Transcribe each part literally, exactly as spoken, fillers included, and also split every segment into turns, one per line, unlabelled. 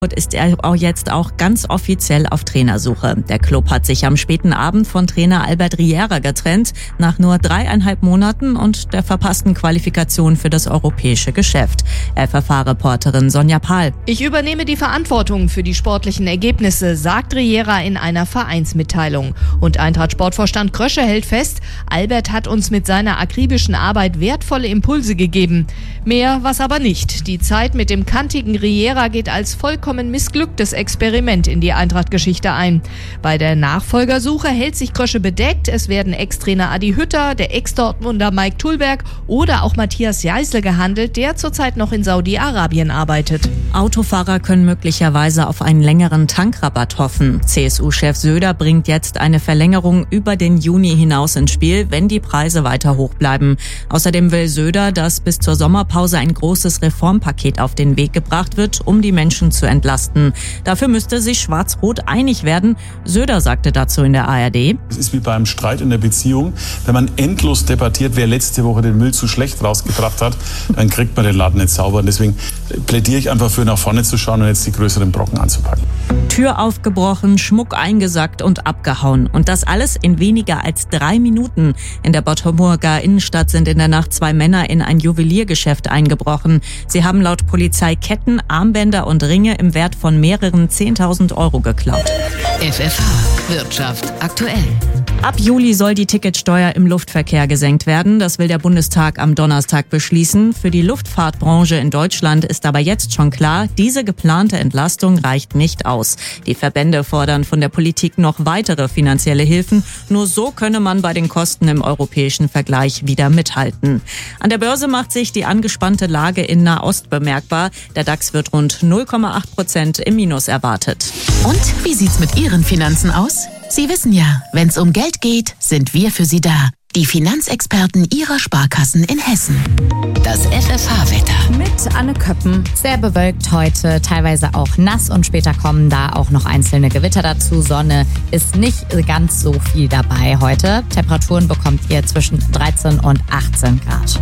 ist er auch jetzt auch ganz offiziell auf Trainersuche. Der Club hat sich am späten Abend von Trainer Albert Riera getrennt, nach nur dreieinhalb Monaten und der verpassten Qualifikation für das europäische Geschäft. F F H-Reporterin Sonja Pahl.
Ich übernehme die Verantwortung für die sportlichen Ergebnisse, sagt Riera in einer Vereinsmitteilung. Und Eintracht-Sportvorstand Krösche hält fest, Albert hat uns mit seiner akribischen Arbeit wertvolle Impulse gegeben. Mehr was aber nicht. Die Zeit mit dem kantigen Riera geht als vollkommen missglücktes Experiment in die Eintracht-Geschichte ein. Bei der Nachfolgersuche hält sich Krösche bedeckt. Es werden Ex-Trainer Adi Hütter, der Ex-Dortmunder Mike Tulberg oder auch Matthias Jeißle gehandelt, der zurzeit noch in Saudi-Arabien arbeitet.
Autofahrer können möglicherweise auf einen längeren Tankrabatt hoffen. C S U-Chef Söder bringt jetzt eine Verlängerung über den Juni hinaus ins Spiel, wenn die Preise weiter hoch bleiben. Außerdem will Söder, dass bis zur Sommerpause ein großes Reformpaket auf den Weg gebracht wird, um die Menschen zu entlasten. Dafür müsste sich Schwarz-Rot einig werden. Söder sagte dazu in der A R D.
Es ist wie beim Streit in der Beziehung. Wenn man endlos debattiert, wer letzte Woche den Müll zu schlecht rausgebracht hat, dann kriegt man den Laden nicht sauber. Und deswegen plädiere ich einfach für nach vorne zu schauen und jetzt die größeren Brocken anzupacken.
Tür aufgebrochen, Schmuck eingesackt und abgehauen. Und das alles in weniger als drei Minuten. In der Bottroper Innenstadt sind in der Nacht zwei Männer in ein Juweliergeschäft eingebrochen. Sie haben laut Polizei Ketten, Armbänder und Ringe im Wert von mehreren zehntausend Euro geklaut.
F F H Wirtschaft aktuell.
Ab Juli soll die Ticketsteuer im Luftverkehr gesenkt werden. Das will der Bundestag am Donnerstag beschließen. Für die Luftfahrtbranche in Deutschland ist aber jetzt schon klar, diese geplante Entlastung reicht nicht aus. Die Verbände fordern von der Politik noch weitere finanzielle Hilfen. Nur so könne man bei den Kosten im europäischen Vergleich wieder mithalten. An der Börse macht sich die angespannte Lage in Nahost bemerkbar. Der DAX wird rund null Komma acht Prozent im Minus erwartet.
Und wie sieht's mit Ihren Finanzen aus? Sie wissen ja, wenn's um Geld geht, sind wir für Sie da. Die Finanzexperten Ihrer Sparkassen in Hessen. Das F F H-Wetter.
Mit Anne Köppen. Sehr bewölkt heute, teilweise auch nass und später kommen da auch noch einzelne Gewitter dazu. Sonne ist nicht ganz so viel dabei heute. Temperaturen bekommt ihr zwischen dreizehn und achtzehn Grad.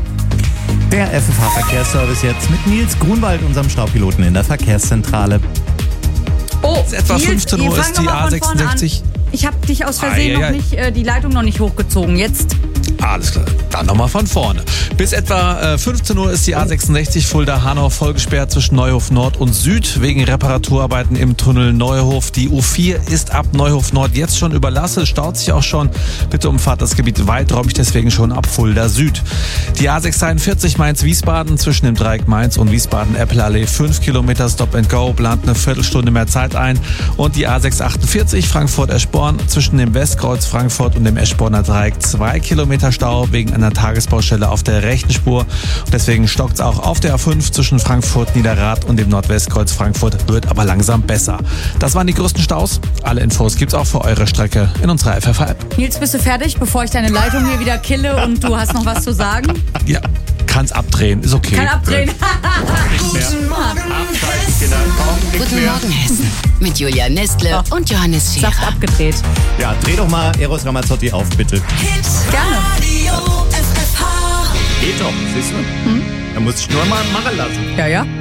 Der F F H-Verkehrsservice jetzt mit Nils Grunwald, unserem Staupiloten in der Verkehrszentrale.
Oh,
es ist etwa
Nils,
fünfzehn Uhr ist die A sechsundsechzig.
Ich habe dich aus Versehen
Ah, ja, ja.
noch nicht, äh, die Leitung noch nicht hochgezogen. Jetzt.
Alles klar, dann nochmal von vorne. Bis etwa äh, fünfzehn Uhr ist die A sechsundsechzig Fulda-Hanau vollgesperrt zwischen Neuhof Nord und Süd wegen Reparaturarbeiten im Tunnel Neuhof. Die U vier ist ab Neuhof Nord jetzt schon überlastet, staut sich auch schon. Bitte umfahrt das Gebiet weiträumig, deswegen schon ab Fulda Süd. Die A sechshundertdreiundvierzig Mainz-Wiesbaden zwischen dem Dreieck Mainz und Wiesbaden-Eppelallee fünf Kilometer Stop and Go, plant eine Viertelstunde mehr Zeit ein. Und die A sechshundertachtundvierzig Frankfurt-Eschborn zwischen dem Westkreuz Frankfurt und dem Eschborner Dreieck zwei Kilometer Stau wegen einer Tagesbaustelle auf der rechten Spur. Und deswegen stockt es auch auf der A fünf zwischen Frankfurt, Niederrad und dem Nordwestkreuz Frankfurt, wird aber langsam besser. Das waren die größten Staus. Alle Infos gibt's auch für eure Strecke in unserer F F H-App.
Nils, bist du fertig, bevor ich deine Leitung hier wieder kille und du hast noch was zu sagen?
Ja, kann's abdrehen, ist okay.
Kann abdrehen.
Guten Morgen.
Guten Morgen, Hessen. Mit Julia Nestle
Oh.
und Johannes Scherer.
Saft abgedreht.
Ja, dreh doch mal Eros Ramazzotti auf, bitte.
Gerne.
Geht doch, siehst du? Hm? Da muss ich nur mal machen lassen.
Ja, ja.